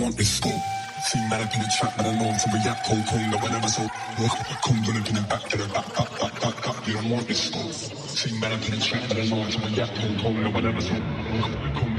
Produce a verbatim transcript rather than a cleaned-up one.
want this school. See man up in the trap, man I know I'm from a yak cold kong, no one ever so come running to the back to the back, back, back, back, back, you don't want this school. See man up in the trap, man I know I'm from a yak cold kong, no one ever so come